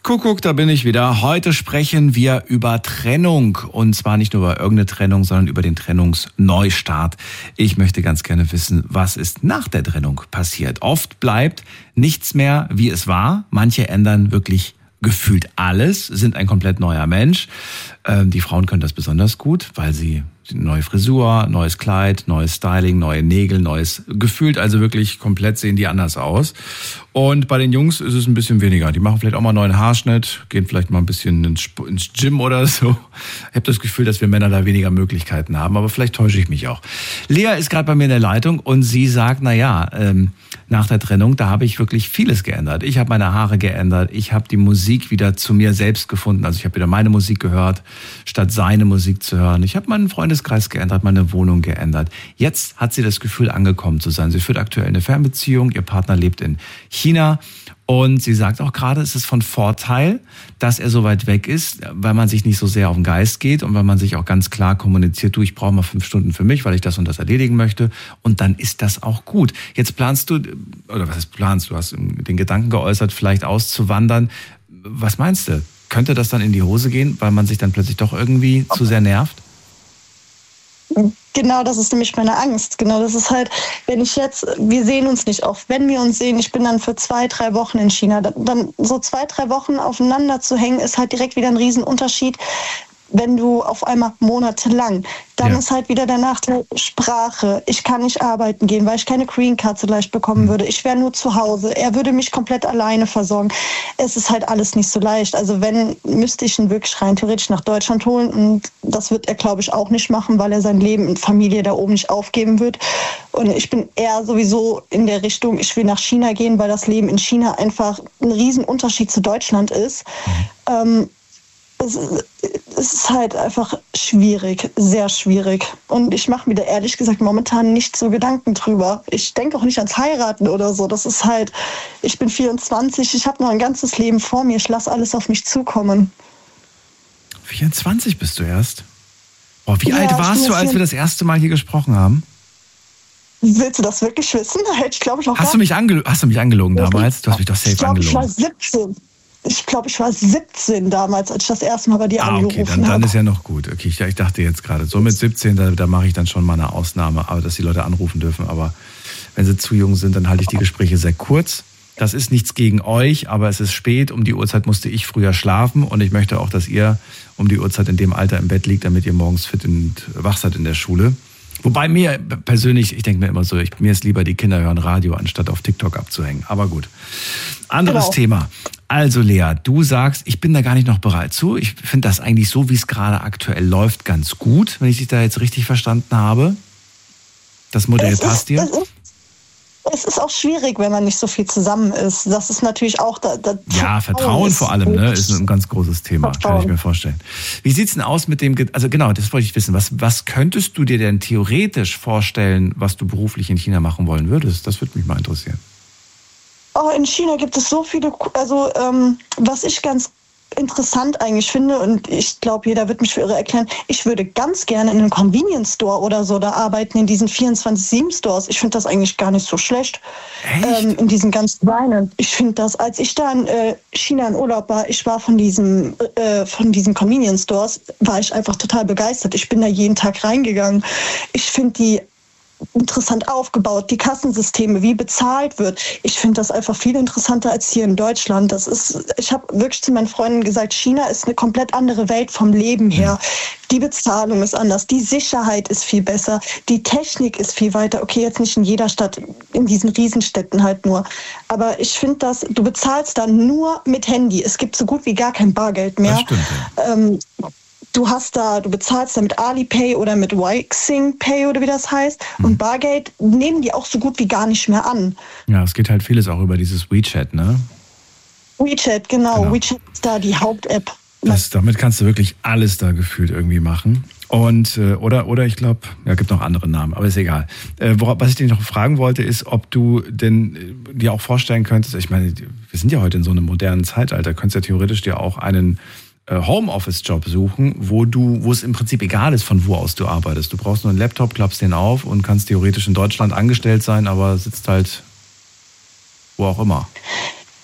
Kuckuck, da bin ich wieder. Heute sprechen wir über Trennung. Und zwar nicht nur über irgendeine Trennung, sondern über den Trennungsneustart. Ich möchte ganz gerne wissen, was ist nach der Trennung passiert. Oft bleibt nichts mehr, wie es war. Manche ändern wirklich gefühlt alles, sind ein komplett neuer Mensch. Die Frauen können das besonders gut, weil sie neue Frisur, neues Kleid, neues Styling, neue Nägel, neues gefühlt, also wirklich komplett sehen die anders aus. Und bei den Jungs ist es ein bisschen weniger. Die machen vielleicht auch mal einen neuen Haarschnitt, gehen vielleicht mal ein bisschen ins Gym oder so. Ich habe das Gefühl, dass wir Männer da weniger Möglichkeiten haben, aber vielleicht täusche ich mich auch. Lea ist gerade bei mir in der Leitung und sie sagt, nach der Trennung, da habe ich wirklich vieles geändert. Ich habe meine Haare geändert, ich habe die Musik wieder zu mir selbst gefunden. Also ich habe wieder meine Musik gehört, statt seine Musik zu hören. Ich habe meinen Freundeskreis geändert, meine Wohnung geändert. Jetzt hat sie das Gefühl, angekommen zu sein. Sie führt aktuell eine Fernbeziehung, ihr Partner lebt in China und sie sagt auch gerade, es ist von Vorteil, dass er so weit weg ist, weil man sich nicht so sehr auf den Geist geht und weil man sich auch ganz klar kommuniziert, du, ich brauche mal 5 Stunden für mich, weil ich das und das erledigen möchte und dann ist das auch gut. Jetzt planst du, oder was heißt planst, du hast den Gedanken geäußert, vielleicht auszuwandern. Was meinst du? Könnte das dann in die Hose gehen, weil man sich dann plötzlich doch irgendwie zu sehr nervt? Genau, das ist nämlich meine Angst. Genau, das ist halt, wir sehen uns nicht oft. Wenn wir uns sehen, ich bin dann für 2-3 Wochen in China. Dann so 2-3 Wochen aufeinander zu hängen, ist halt direkt wieder ein Riesenunterschied. Wenn du auf einmal monatelang, dann ist halt wieder der Nachteil Sprache. Ich kann nicht arbeiten gehen, weil ich keine Green Card so leicht bekommen würde. Ich wäre nur zu Hause. Er würde mich komplett alleine versorgen. Es ist halt alles nicht so leicht. Also müsste ich ihn wirklich rein theoretisch nach Deutschland holen. Und das wird er, glaube ich, auch nicht machen, weil er sein Leben und Familie da oben nicht aufgeben wird. Und ich bin eher sowieso in der Richtung, ich will nach China gehen, weil das Leben in China einfach ein Riesenunterschied zu Deutschland ist. Es ist halt einfach schwierig, sehr schwierig. Und ich mache mir da ehrlich gesagt momentan nicht so Gedanken drüber. Ich denke auch nicht ans Heiraten oder so. Das ist halt, ich bin 24, ich habe noch ein ganzes Leben vor mir. Ich lasse alles auf mich zukommen. 24 bist du erst? Oh, wie alt warst du, als wir das erste Mal hier gesprochen haben? Willst du das wirklich wissen? Ich glaube, ich auch Hast du mich angelogen damals? Du hast mich doch safe angelogen. Ich war 17. Ich glaube, ich war 17 damals, als ich das erste Mal bei dir angerufen habe. Dann ist ja noch gut. Okay, ich dachte jetzt gerade, so mit 17, da mache ich dann schon mal eine Ausnahme, aber dass die Leute anrufen dürfen. Aber wenn sie zu jung sind, dann halte ich die Gespräche sehr kurz. Das ist nichts gegen euch, aber es ist spät. Um die Uhrzeit musste ich früher schlafen und ich möchte auch, dass ihr um die Uhrzeit in dem Alter im Bett liegt, damit ihr morgens fit und wach seid in der Schule. Wobei mir persönlich, ich denke mir immer so, mir ist lieber, die Kinder hören Radio, anstatt auf TikTok abzuhängen. Aber gut. Anderes Thema. Also Lea, du sagst, ich bin da gar nicht noch bereit zu. Ich finde das eigentlich so, wie es gerade aktuell läuft, ganz gut, wenn ich dich da jetzt richtig verstanden habe. Das Modell passt dir? Es ist auch schwierig, wenn man nicht so viel zusammen ist. Das ist natürlich auch... Vertrauen vor allem, ne, ist ein ganz großes Thema, kann ich mir vorstellen. Wie sieht's denn aus mit dem... Also genau, das wollte ich wissen. Was könntest du dir denn theoretisch vorstellen, was du beruflich in China machen wollen würdest? Das würde mich mal interessieren. Oh, in China gibt es so viele... was ich ganz interessant eigentlich finde, und ich glaube, jeder wird mich für irre erklären, ich würde ganz gerne in einem Convenience Store oder so da arbeiten, in diesen 24/7-Stores. Ich finde das eigentlich gar nicht so schlecht. Echt? In diesen ganz kleinen. Ich finde das, als ich da in China in Urlaub war, ich war von diesen Convenience Stores, war ich einfach total begeistert. Ich bin da jeden Tag reingegangen. Ich finde die interessant aufgebaut, die Kassensysteme, wie bezahlt wird. Ich finde das einfach viel interessanter als hier in Deutschland. Ich habe wirklich zu meinen Freunden gesagt, China ist eine komplett andere Welt vom Leben her. Die Bezahlung ist anders, die Sicherheit ist viel besser, die Technik ist viel weiter. Okay, jetzt nicht in jeder Stadt, in diesen Riesenstädten halt nur. Aber ich finde du bezahlst dann nur mit Handy. Es gibt so gut wie gar kein Bargeld mehr. Das stimmt, ja. Du bezahlst da mit Alipay oder mit Weixin Pay oder wie das heißt. Und Bargeld nehmen die auch so gut wie gar nicht mehr an. Ja, es geht halt vieles auch über dieses WeChat, ne? WeChat, genau. WeChat ist da die Haupt-App. Damit kannst du wirklich alles da gefühlt irgendwie machen. Und, oder ich glaube, gibt noch andere Namen, aber ist egal. Was ich dich noch fragen wollte, ist, ob du denn dir auch vorstellen könntest, ich meine, wir sind ja heute in so einem modernen Zeitalter, könntest ja theoretisch dir auch einen Homeoffice-Job suchen, wo es im Prinzip egal ist, von wo aus du arbeitest. Du brauchst nur einen Laptop, klappst den auf und kannst theoretisch in Deutschland angestellt sein, aber sitzt halt wo auch immer.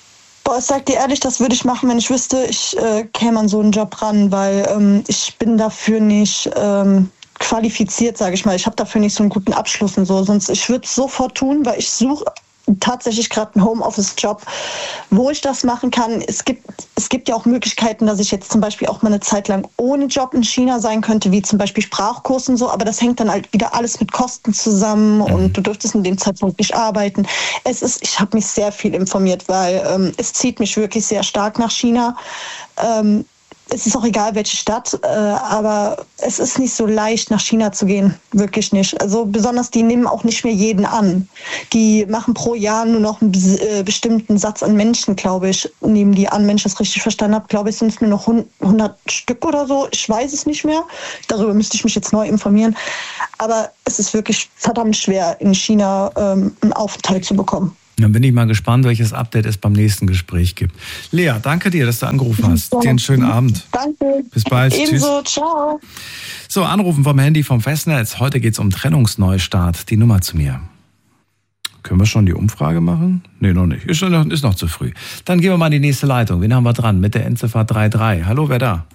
Boah, ich sag dir ehrlich, das würde ich machen, wenn ich wüsste, ich käme an so einen Job ran, weil ich bin dafür nicht qualifiziert, sage ich mal. Ich habe dafür nicht so einen guten Abschluss und so. Sonst, ich würde es sofort tun, weil ich suche tatsächlich gerade einen Homeoffice-Job, wo ich das machen kann. Es gibt ja auch Möglichkeiten, dass ich jetzt zum Beispiel auch mal eine Zeit lang ohne Job in China sein könnte, wie zum Beispiel Sprachkurs und so, aber das hängt dann halt wieder alles mit Kosten zusammen und du dürftest in dem Zeitpunkt nicht arbeiten. Ich habe mich sehr viel informiert, weil es zieht mich wirklich sehr stark nach China. Es ist auch egal, welche Stadt, aber es ist nicht so leicht, nach China zu gehen. Wirklich nicht. Also besonders, die nehmen auch nicht mehr jeden an. Die machen pro Jahr nur noch einen bestimmten Satz an Menschen, glaube ich, nehmen die an. Wenn ich das richtig verstanden habe, glaube ich, sind es nur noch 100 Stück oder so. Ich weiß es nicht mehr. Darüber müsste ich mich jetzt neu informieren. Aber es ist wirklich verdammt schwer, in China einen Aufenthalt zu bekommen. Dann bin ich mal gespannt, welches Update es beim nächsten Gespräch gibt. Lea, danke dir, dass du angerufen hast. Dir einen schönen Abend. Danke. Bis bald. Ebenso. Tschüss. Ciao. So, anrufen vom Handy vom Festnetz. Heute geht es um Trennungsneustart. Die Nummer zu mir. Können wir schon die Umfrage machen? Nee, noch nicht. Ist noch zu früh. Dann gehen wir mal in die nächste Leitung. Wen haben wir dran? Mit der Endziffer 33. Hallo, wer da?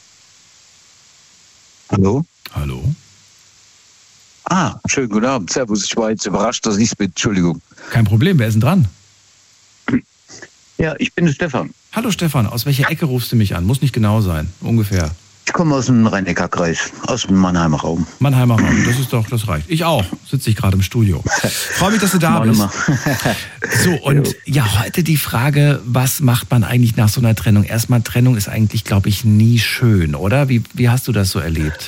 Hallo? Hallo? Schönen guten Abend. Servus, ich war jetzt überrascht, dass ich es bin. Entschuldigung. Kein Problem, wer ist denn dran? Ja, ich bin der Stefan. Hallo Stefan, aus welcher Ecke rufst du mich an? Muss nicht genau sein, ungefähr. Ich komme aus dem Rhein-Neckar-Kreis, aus dem Mannheimer Raum. Mannheimer Raum, das reicht. Ich auch, sitze ich gerade im Studio. Freue mich, dass du da bist. So, und ja, heute die Frage, was macht man eigentlich nach so einer Trennung? Erstmal, Trennung ist eigentlich, glaube ich, nie schön, oder? Wie hast du das so erlebt?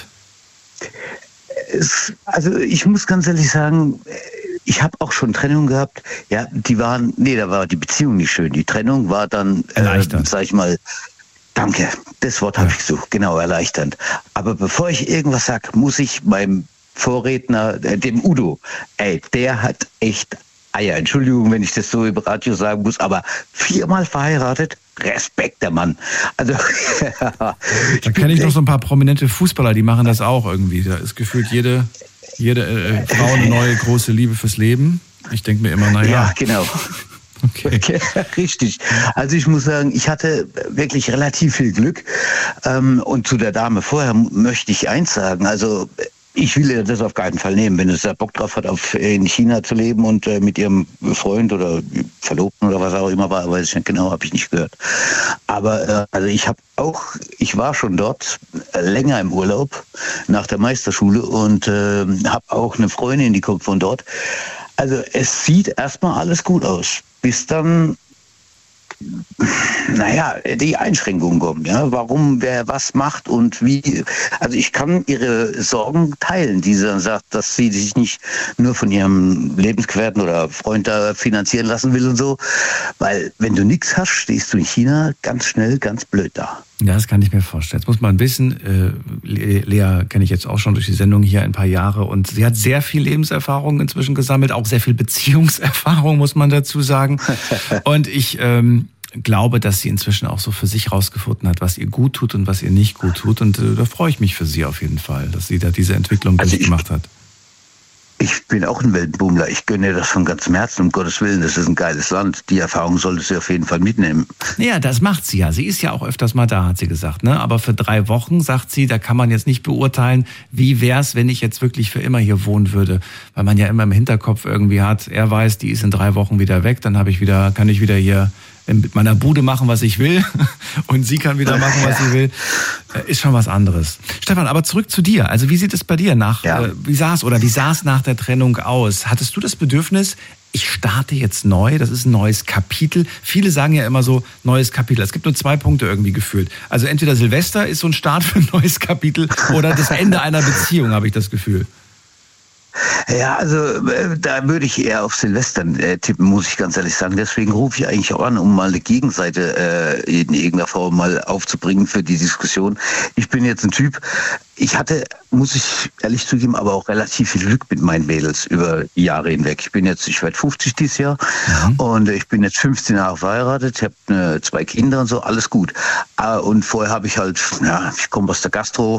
Also ich muss ganz ehrlich sagen, ich habe auch schon Trennungen gehabt. Ja, da war die Beziehung nicht schön. Die Trennung war dann, sag ich mal, danke, das Wort habe ich gesucht, genau, erleichternd. Aber bevor ich irgendwas sage, muss ich meinem Vorredner, dem Udo, der hat echt Eier. Entschuldigung, wenn ich das so im Radio sagen muss, aber 4-mal verheiratet, Respekt, der Mann. Also da kenne ich noch so ein paar prominente Fußballer, die machen das auch irgendwie. Da ist gefühlt jede Frau eine neue große Liebe fürs Leben. Ich denke mir immer, naja. Ja, genau. Okay. Richtig. Also ich muss sagen, ich hatte wirklich relativ viel Glück. Und zu der Dame vorher möchte ich eins sagen. Also ich will ihr das auf keinen Fall nehmen. Wenn es da Bock drauf hat, in China zu leben und mit ihrem Freund oder Verlobten oder was auch immer war, weiß ich nicht genau, habe ich nicht gehört. Aber also ich war schon dort länger im Urlaub nach der Meisterschule und habe auch eine Freundin, die kommt von dort. Also es sieht erstmal alles gut aus, bis dann die Einschränkungen kommen, ja, warum wer was macht und wie. Also ich kann ihre Sorgen teilen, die sie dann sagt, dass sie sich nicht nur von ihrem Lebensgefährten oder Freund da finanzieren lassen will und so, weil wenn du nichts hast, stehst du in China ganz schnell ganz blöd da. Ja, das kann ich mir vorstellen. Jetzt muss man wissen, Lea kenne ich jetzt auch schon durch die Sendung hier ein paar Jahre und sie hat sehr viel Lebenserfahrung inzwischen gesammelt, auch sehr viel Beziehungserfahrung, muss man dazu sagen. Und ich glaube, dass sie inzwischen auch so für sich rausgefunden hat, was ihr gut tut und was ihr nicht gut tut. Und da freue ich mich für sie auf jeden Fall, dass sie da diese Entwicklung durchgemacht hat. Ich bin auch ein Weltenbummler. Ich gönne das von ganzem Herzen, um Gottes Willen. Das ist ein geiles Land. Die Erfahrung sollte sie auf jeden Fall mitnehmen. Ja, das macht sie ja. Sie ist ja auch öfters mal da, hat sie gesagt, ne? Aber für 3 Wochen, sagt sie, da kann man jetzt nicht beurteilen, wie wär's, wenn ich jetzt wirklich für immer hier wohnen würde. Weil man ja immer im Hinterkopf irgendwie hat, er weiß, die ist in 3 Wochen wieder weg, dann kann ich wieder hier mit meiner Bude machen, was ich will und sie kann wieder machen, was sie will, ist schon was anderes. Stefan, aber zurück zu dir. Also wie sieht es bei dir wie sah es nach der Trennung aus? Hattest du das Bedürfnis, ich starte jetzt neu, das ist ein neues Kapitel? Viele sagen ja immer so, neues Kapitel. Es gibt nur 2 Punkte irgendwie gefühlt. Also entweder Silvester ist so ein Start für ein neues Kapitel oder das Ende einer Beziehung, habe ich das Gefühl. Ja, also da würde ich eher auf Silvester tippen, muss ich ganz ehrlich sagen. Deswegen rufe ich eigentlich auch an, um mal eine Gegenseite in irgendeiner Form mal aufzubringen für die Diskussion. Ich bin jetzt ein Typ, ich hatte, muss ich ehrlich zugeben, aber auch relativ viel Glück mit meinen Mädels über die Jahre hinweg. Ich werde 50 dieses Jahr und ich bin jetzt 15 Jahre verheiratet, ich habe 2 Kinder und so, alles gut. Und vorher habe ich ich komme aus der Gastro,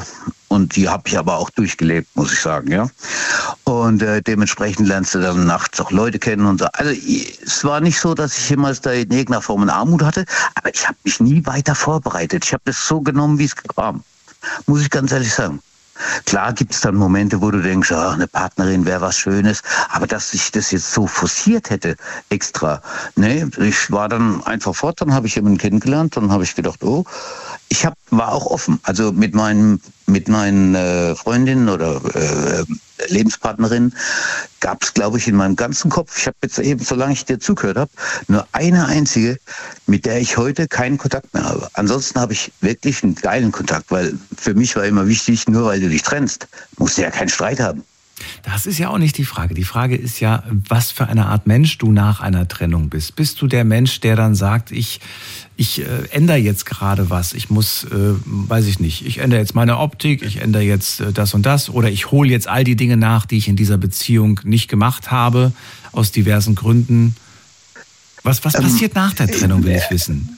Und die habe ich aber auch durchgelebt, muss ich sagen, ja. Und dementsprechend lernst du dann nachts auch Leute kennen und so. Also es war nicht so, dass ich jemals da in irgendeiner Form eine Armut hatte, aber ich habe mich nie weiter vorbereitet. Ich habe das so genommen, wie es kam. Muss ich ganz ehrlich sagen. Klar gibt es dann Momente, wo du denkst, ach, eine Partnerin wäre was Schönes, aber dass ich das jetzt so forciert hätte, extra. Nee, ich war dann einfach fort, dann habe ich jemanden kennengelernt, dann habe ich gedacht, oh, war auch offen. Also mit meinen Freundinnen oder Lebenspartnerinnen gab es, glaube ich, in meinem ganzen Kopf, ich habe jetzt eben, solange ich dir zugehört habe, nur eine einzige, mit der ich heute keinen Kontakt mehr habe. Ansonsten habe ich wirklich einen geilen Kontakt, weil für mich war immer wichtig, nur weil du dich trennst, musst du ja keinen Streit haben. Das ist ja auch nicht die Frage. Die Frage ist ja, was für eine Art Mensch du nach einer Trennung bist. Bist du der Mensch, der dann sagt, ich ändere jetzt gerade was, ich muss, weiß ich nicht, ich ändere jetzt meine Optik, ich ändere jetzt das und das oder ich hole jetzt all die Dinge nach, die ich in dieser Beziehung nicht gemacht habe, aus diversen Gründen. Was passiert nach der Trennung, will ich wissen?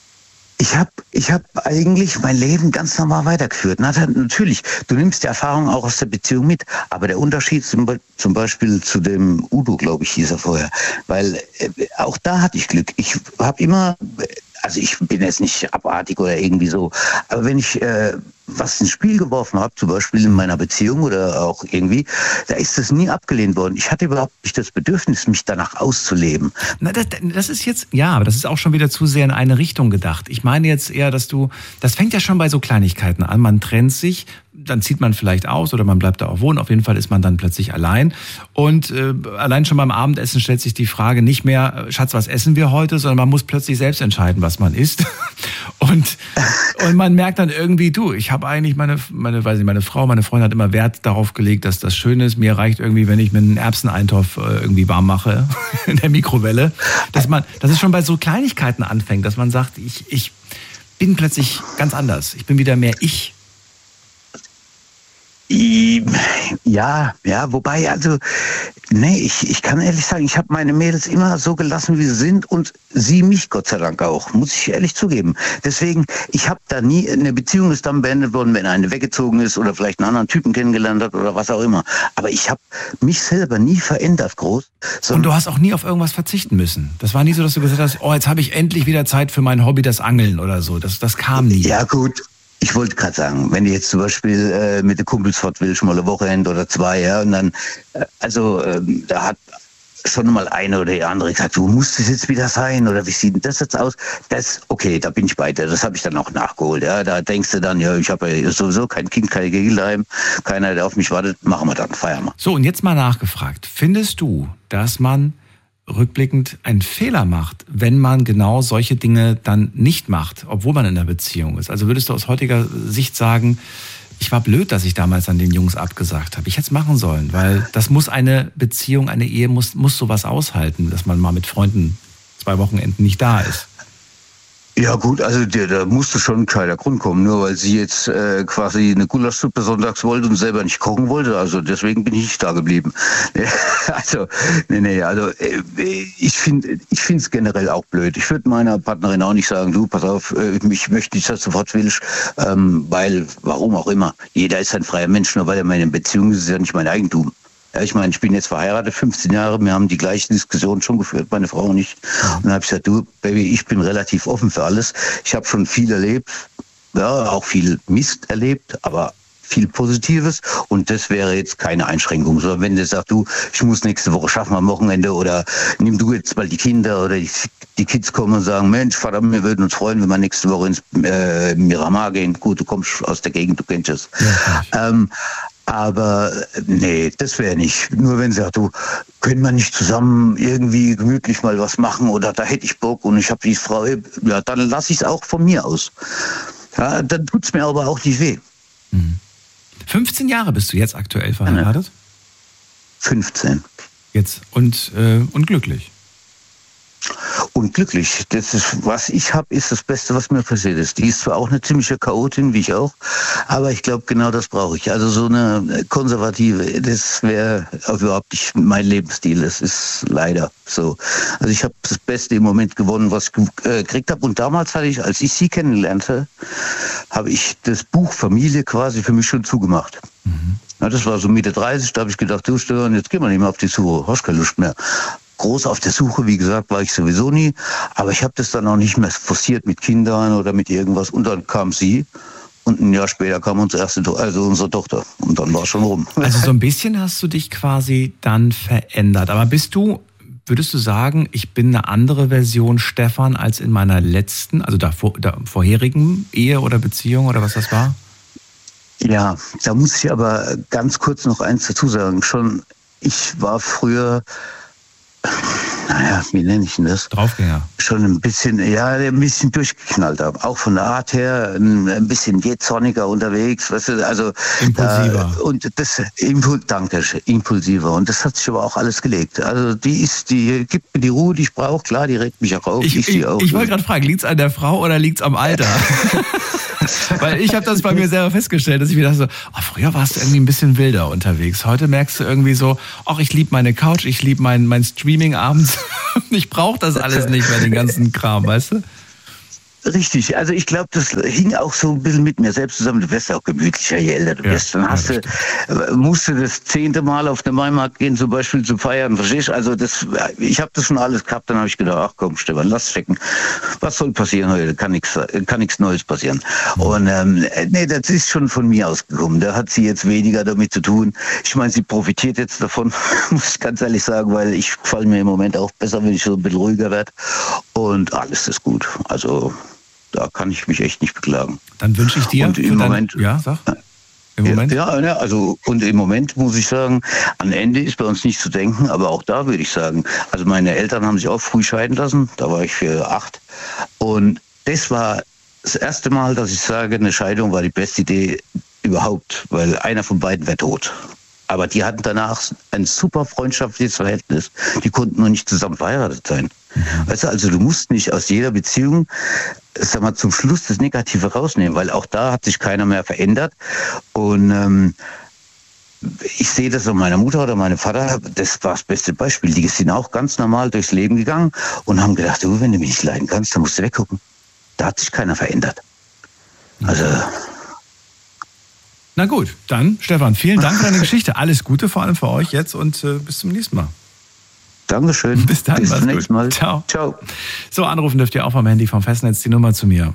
Ich hab eigentlich mein Leben ganz normal weitergeführt. Natürlich, du nimmst die Erfahrung auch aus der Beziehung mit, aber der Unterschied zum Beispiel zu dem Udo, glaube ich, hieß er vorher, weil auch da hatte ich Glück. Ich habe immer, also ich bin jetzt nicht abartig oder irgendwie so, aber wenn ich was ins Spiel geworfen habe, zum Beispiel in meiner Beziehung oder auch irgendwie, da ist das nie abgelehnt worden. Ich hatte überhaupt nicht das Bedürfnis, mich danach auszuleben. Na, das ist jetzt, ja, aber das ist auch schon wieder zu sehr in eine Richtung gedacht. Ich meine jetzt eher, das fängt ja schon bei so Kleinigkeiten an. Man trennt sich, dann zieht man vielleicht aus oder man bleibt da auch wohnen. Auf jeden Fall ist man dann plötzlich allein. Und allein schon beim Abendessen stellt sich die Frage nicht mehr, Schatz, was essen wir heute? Sondern man muss plötzlich selbst entscheiden, was man isst. Und man merkt dann irgendwie, ich habe eigentlich meine Frau, meine Freundin hat immer Wert darauf gelegt, dass das schön ist. Mir reicht irgendwie, wenn ich mir einen Erbseneintopf irgendwie warm mache in der Mikrowelle. Dass es schon bei so Kleinigkeiten anfängt, dass man sagt, ich bin plötzlich ganz anders. Ich bin wieder mehr ich. Ja, wobei, also, nee, ich kann ehrlich sagen, ich habe meine Mädels immer so gelassen, wie sie sind und sie mich, Gott sei Dank auch, muss ich ehrlich zugeben. Deswegen, ich habe da nie, eine Beziehung ist dann beendet worden, wenn eine weggezogen ist oder vielleicht einen anderen Typen kennengelernt hat oder was auch immer. Aber ich habe mich selber nie verändert, groß. Und du hast auch nie auf irgendwas verzichten müssen. Das war nie so, dass du gesagt hast, oh, jetzt habe ich endlich wieder Zeit für mein Hobby, das Angeln oder so. Das kam nie. Ja, gut. Ich wollte gerade sagen, wenn du jetzt zum Beispiel mit den Kumpels fort willst, mal eine Wochenende oder zwei, ja, und dann, da hat schon mal eine oder die andere gesagt, du musst es jetzt wieder sein oder wie sieht denn das jetzt aus? Okay, da bin ich bei dir, das habe ich dann auch nachgeholt, ja, da denkst du dann, ja, ich habe ja sowieso kein Kind, keine Gegenleim, keiner, der auf mich wartet, machen wir dann, feiern wir. So, und jetzt mal nachgefragt, findest du, dass man rückblickend einen Fehler macht, wenn man genau solche Dinge dann nicht macht, obwohl man in einer Beziehung ist? Also würdest du aus heutiger Sicht sagen, ich war blöd, dass ich damals an den Jungs abgesagt habe. Ich hätte es machen sollen, weil das muss eine Beziehung, eine Ehe muss sowas aushalten, dass man mal mit Freunden 2 Wochenenden nicht da ist. Ja gut, also da musste schon ein kleiner Grund kommen, nur weil sie jetzt quasi eine Gulaschsuppe sonntags wollte und selber nicht kochen wollte, also deswegen bin ich nicht da geblieben. Also ich finde es generell auch blöd. Ich würde meiner Partnerin auch nicht sagen, du, pass auf, ich möchte nicht, dass du sofort willst, weil, warum auch immer, jeder ist ein freier Mensch, nur weil er in einer Beziehung ist, ist ja nicht mein Eigentum. Ja, ich meine, ich bin jetzt verheiratet, 15 Jahre, wir haben die gleichen Diskussionen schon geführt, meine Frau und ich. Und dann habe ich gesagt, du, Baby, ich bin relativ offen für alles. Ich habe schon viel erlebt, ja, auch viel Mist erlebt, aber viel Positives und das wäre jetzt keine Einschränkung. Sondern wenn du sagst, du, ich muss nächste Woche schaffen am Wochenende oder nimm du jetzt mal die Kinder oder die Kids kommen und sagen, Mensch, Vater, wir würden uns freuen, wenn wir nächste Woche ins Miramar gehen. Gut, du kommst aus der Gegend, du kennst es. Ja, aber nee, das wäre nicht. Nur wenn sie sagt, du, können wir nicht zusammen irgendwie gemütlich mal was machen oder da hätte ich Bock und ich habe die Frau, ja, dann lasse ich es auch von mir aus. Ja, dann tut es mir aber auch nicht weh. 15 Jahre bist du jetzt aktuell verheiratet? 15. Jetzt und glücklich? und glücklich. Das ist, was ich habe, ist das Beste, was mir passiert ist. Die ist zwar auch eine ziemliche Chaotin, wie ich auch, aber ich glaube, genau das brauche ich. Also so eine konservative, das wäre überhaupt nicht mein Lebensstil. Das ist leider so. Also ich habe das Beste im Moment gewonnen, was ich gekriegt habe. Und damals hatte ich, als ich sie kennenlernte, habe ich das Buch Familie quasi für mich schon zugemacht. Ja, das war so Mitte 30, da habe ich gedacht, du Stefan, jetzt geh mal nicht mehr auf die Suche, hast keine Lust mehr. Groß auf der Suche, wie gesagt, war ich sowieso nie, aber ich habe das dann auch nicht mehr forciert mit Kindern oder mit irgendwas. Und dann kam sie und ein Jahr später kam unsere unsere Tochter und dann war es schon rum. Also so ein bisschen hast du dich quasi dann verändert, aber würdest du sagen, ich bin eine andere Version Stefan als in meiner letzten, also der vorherigen Ehe oder Beziehung oder was das war? Ja, da muss ich aber ganz kurz noch eins dazu sagen. Ich war früher, wie nenne ich denn das? Draufgänger. Schon ein bisschen durchgeknallt habe. Auch von der Art her ein bisschen jähzorniger unterwegs. Weißt du, also impulsiver. Impulsiver. Und das hat sich aber auch alles gelegt. Also die gibt mir die Ruhe, die ich brauche. Klar, die regt mich auch auf. Ich wollte gerade fragen, liegt's an der Frau oder liegt's am Alter? Weil ich habe das bei mir selber festgestellt, dass ich mir dachte, früher warst du irgendwie ein bisschen wilder unterwegs. Heute merkst du irgendwie so, ich liebe meine Couch, ich liebe mein Streaming abends. Ich brauche das alles nicht mehr, den ganzen Kram, weißt du? Richtig, also ich glaube, das hing auch so ein bisschen mit mir selbst zusammen. Du wirst auch gemütlicher, je älter du bist. Dann musst du das 10. Mal auf den Maimarkt gehen, zum Beispiel zu feiern, verstehst du? Also ich habe das schon alles gehabt, dann habe ich gedacht, ach komm Stefan, lass checken. Was soll passieren heute? Kann nichts Neues passieren. Und das ist schon von mir ausgekommen. Da hat sie jetzt weniger damit zu tun. Ich meine, sie profitiert jetzt davon, muss ich ganz ehrlich sagen, weil ich falle mir im Moment auch besser, wenn ich so ein bisschen ruhiger werde. Und alles ist gut. Also da kann ich mich echt nicht beklagen. Dann wünsche ich dir und im Moment, und im Moment muss ich sagen, an Ende ist bei uns nicht zu denken, aber auch da würde ich sagen, also meine Eltern haben sich auch früh scheiden lassen, da war ich 8 und das war das erste Mal, dass ich sage, eine Scheidung war die beste Idee überhaupt, weil einer von beiden wäre tot. Aber die hatten danach ein super freundschaftliches Verhältnis. Die konnten noch nicht zusammen verheiratet sein. Weißt du, also du musst nicht aus jeder Beziehung, zum Schluss das Negative rausnehmen, weil auch da hat sich keiner mehr verändert. Und ich sehe das an meiner Mutter oder meinem Vater, das war das beste Beispiel. Die sind auch ganz normal durchs Leben gegangen und haben gedacht, wenn du mich nicht leiden kannst, dann musst du weggucken. Da hat sich keiner verändert. Also... Na gut, dann Stefan, vielen Dank für deine Geschichte. Alles Gute vor allem für euch jetzt und bis zum nächsten Mal. Dankeschön. Bis dann. Bis zum nächsten Mal. Ciao. Ciao. So, anrufen dürft ihr auch vom Handy vom Festnetz die Nummer zu mir.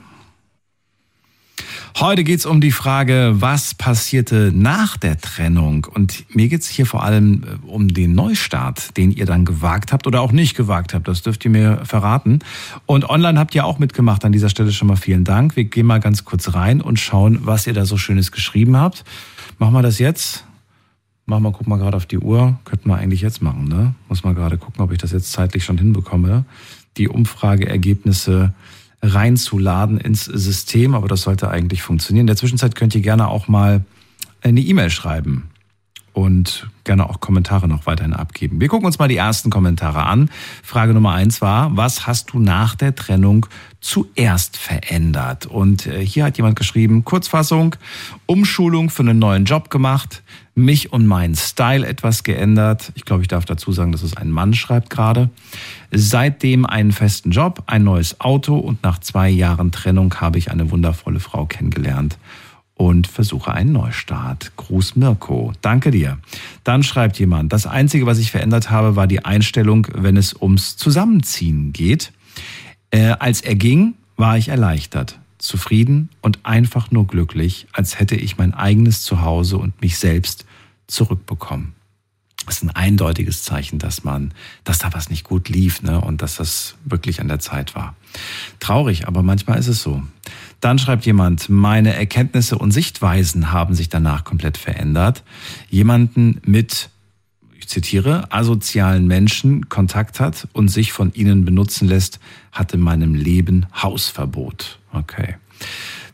Heute geht's um die Frage, was passierte nach der Trennung? Und mir geht's hier vor allem um den Neustart, den ihr dann gewagt habt oder auch nicht gewagt habt. Das dürft ihr mir verraten. Und online habt ihr auch mitgemacht. An dieser Stelle schon mal vielen Dank. Wir gehen mal ganz kurz rein und schauen, was ihr da so Schönes geschrieben habt. Machen wir das jetzt? Guck mal gerade auf die Uhr. Könnten wir eigentlich jetzt machen, ne? Muss mal gerade gucken, ob ich das jetzt zeitlich schon hinbekomme. Die Umfrageergebnisse reinzuladen ins System, aber das sollte eigentlich funktionieren. In der Zwischenzeit könnt ihr gerne auch mal eine E-Mail schreiben und gerne auch Kommentare noch weiterhin abgeben. Wir gucken uns mal die ersten Kommentare an. Frage Nummer 1 war, was hast du nach der Trennung zuerst verändert? Und hier hat jemand geschrieben, Kurzfassung, Umschulung für einen neuen Job gemacht, mich und meinen Style etwas geändert. Ich glaube, ich darf dazu sagen, dass es ein Mann schreibt gerade. Seitdem einen festen Job, ein neues Auto und nach 2 Jahren Trennung habe ich eine wundervolle Frau kennengelernt und versuche einen Neustart. Gruß Mirko. Danke dir. Dann schreibt jemand, das Einzige, was ich verändert habe, war die Einstellung, wenn es ums Zusammenziehen geht. Als er ging, war ich erleichtert, zufrieden und einfach nur glücklich, als hätte ich mein eigenes Zuhause und mich selbst zurückbekommen. Das ist ein eindeutiges Zeichen, dass da was nicht gut lief, ne? Und dass das wirklich an der Zeit war. Traurig, aber manchmal ist es so. Dann schreibt jemand, meine Erkenntnisse und Sichtweisen haben sich danach komplett verändert. Jemanden mit, ich zitiere, asozialen Menschen Kontakt hat und sich von ihnen benutzen lässt, hat in meinem Leben Hausverbot. Okay.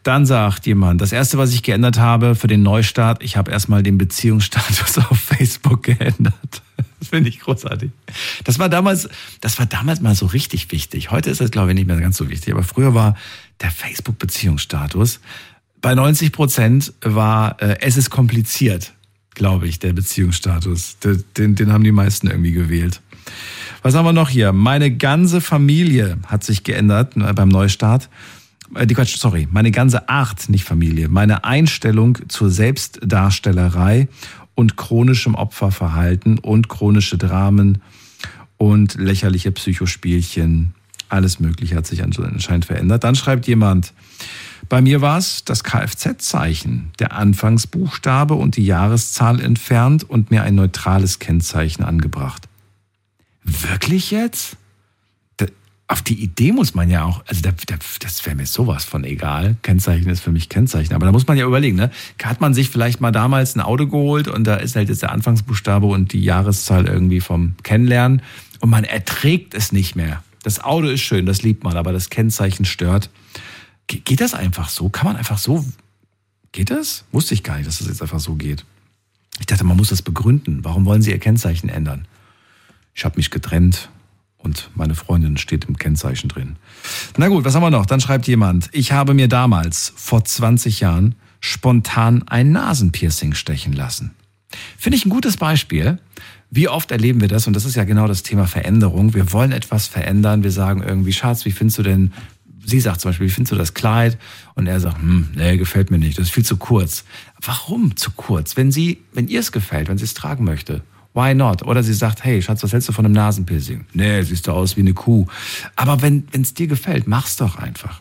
Dann sagt jemand, das Erste, was ich geändert habe für den Neustart, ich habe erstmal den Beziehungsstatus auf Facebook geändert. Das finde ich großartig. Das war damals mal so richtig wichtig. Heute ist das, glaube ich, nicht mehr ganz so wichtig. Aber früher war der Facebook-Beziehungsstatus, bei 90% war, es ist kompliziert, glaube ich, der Beziehungsstatus. Den haben die meisten irgendwie gewählt. Was haben wir noch hier? Meine ganze Familie hat sich geändert beim Neustart. Meine ganze Art, nicht Familie. Meine Einstellung zur Selbstdarstellerei und chronischem Opferverhalten und chronische Dramen und lächerliche Psychospielchen. Alles Mögliche hat sich anscheinend verändert. Dann schreibt jemand, bei mir war es das Kfz-Zeichen, der Anfangsbuchstabe und die Jahreszahl entfernt und mir ein neutrales Kennzeichen angebracht. Wirklich jetzt? Auf die Idee muss man ja auch, also das wäre mir sowas von egal. Kennzeichen ist für mich Kennzeichen. Aber da muss man ja überlegen, ne? Hat man sich vielleicht mal damals ein Auto geholt und da ist halt jetzt der Anfangsbuchstabe und die Jahreszahl irgendwie vom Kennenlernen und man erträgt es nicht mehr. Das Auto ist schön, das liebt man, aber das Kennzeichen stört. Geht das einfach so? Kann man einfach so? Geht das? Wusste ich gar nicht, dass das jetzt einfach so geht. Ich dachte, man muss das begründen. Warum wollen Sie Ihr Kennzeichen ändern? Ich habe mich getrennt und meine Freundin steht im Kennzeichen drin. Na gut, was haben wir noch? Dann schreibt jemand, ich habe mir damals, vor 20 Jahren, spontan ein Nasenpiercing stechen lassen. Finde ich ein gutes Beispiel. Wie oft erleben wir das? Und das ist ja genau das Thema Veränderung. Wir wollen etwas verändern. Wir sagen irgendwie, Schatz, wie findest du denn, sie sagt zum Beispiel, wie findest du das Kleid? Und er sagt, nee, gefällt mir nicht, das ist viel zu kurz. Warum zu kurz? Wenn ihr es gefällt, wenn sie es tragen möchte, why not? Oder sie sagt, hey, Schatz, was hältst du von einem Nasenpiercing? Nee, siehst du aus wie eine Kuh. Aber wenn es dir gefällt, mach's doch einfach.